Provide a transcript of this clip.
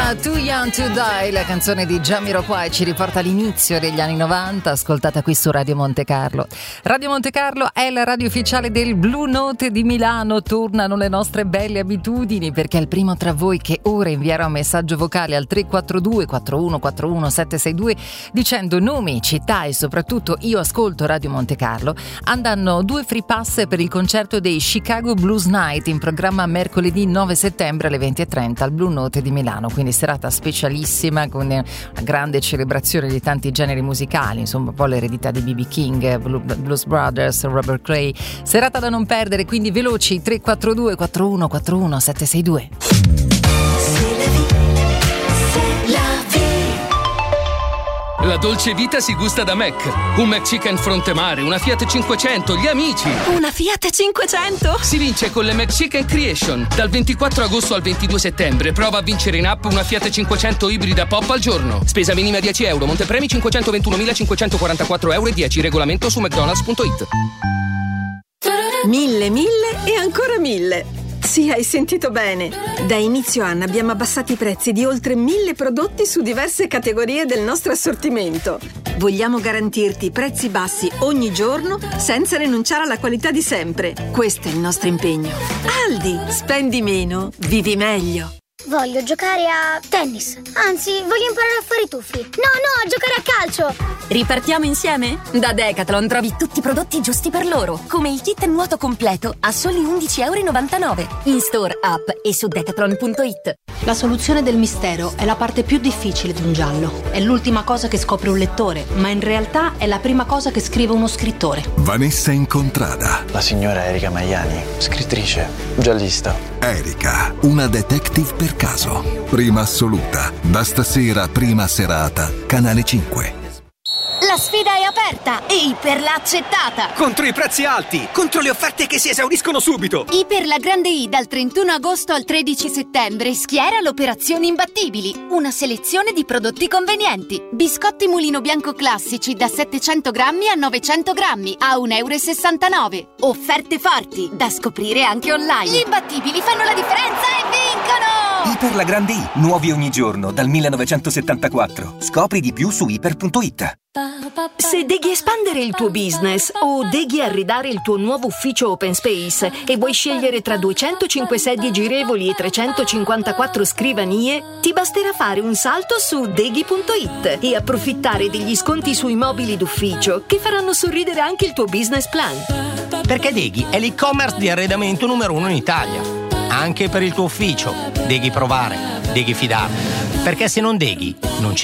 era Too Young to Die, la canzone di Jamiroquai, ci riporta all'inizio degli anni 90, ascoltata qui su Radio Monte Carlo. Radio Monte Carlo è la radio ufficiale del Blue Note di Milano. Tornano le nostre belle abitudini, perché è il primo tra voi che ora invierà un messaggio vocale al 342 4141 762 dicendo nomi, città e soprattutto io ascolto Radio Monte Carlo. Andranno 2 free pass per il concerto dei Chicago Blues Night in programma mercoledì 9 settembre alle 20:30 al Blue Note di Milano, quindi serata specialissima con una grande celebrazione di tanti generi musicali, insomma un po' l'eredità di B.B. King, Blues Brothers, Robert Cray, serata da non perdere, quindi veloci 342 4141 762. La dolce vita si gusta da Mac. Un McChicken fronte mare, una Fiat 500, gli amici. Una Fiat 500? Si vince con le McChicken Creation. Dal 24 agosto al 22 settembre prova a vincere in app una Fiat 500 ibrida pop al giorno. Spesa minima 10 euro, montepremi 521.544 euro e 10. Regolamento su mcdonalds.it. 1000 e ancora 1000. Sì, hai sentito bene. Da inizio anno abbiamo abbassato i prezzi di oltre 1000 prodotti su diverse categorie del nostro assortimento. Vogliamo garantirti prezzi bassi ogni giorno senza rinunciare alla qualità di sempre. Questo è il nostro impegno. Aldi, spendi meno, vivi meglio. Voglio giocare a tennis. Anzi, voglio imparare a fare i tuffi. No, a giocare a calcio. Ripartiamo insieme? Da Decathlon trovi tutti i prodotti giusti per loro, come il kit nuoto completo a soli €11,99. In store, app e su decathlon.it. La soluzione del mistero è la parte più difficile di un giallo. È l'ultima cosa che scopre un lettore, ma in realtà è la prima cosa che scrive uno scrittore. Vanessa Incontrada. La signora Erika Maiani, scrittrice, giallista. Erika, una detective per caso. Prima assoluta. Da stasera, prima serata, Canale 5. La sfida è aperta e Iper l'ha accettata. Contro i prezzi alti, contro le offerte che si esauriscono subito. Iper la Grande I dal 31 agosto al 13 settembre schiera l'operazione Imbattibili. Una selezione di prodotti convenienti. Biscotti Mulino Bianco classici da 700 grammi a 900 grammi a €1,69. Offerte forti da scoprire anche online. Gli imbattibili fanno la differenza e vincono! Iper la Grande I, nuovi ogni giorno dal 1974. Scopri di più su iper.it. Se devi espandere il tuo business o devi arredare il tuo nuovo ufficio open space e vuoi scegliere tra 205 sedie girevoli e 354 scrivanie, ti basterà fare un salto su deghi.it e approfittare degli sconti sui mobili d'ufficio che faranno sorridere anche il tuo business plan. Perché Deghi è l'e-commerce di arredamento numero 1 in Italia. Anche per il tuo ufficio. Deghi provare, Deghi fidarti. Perché se non Deghi, non ci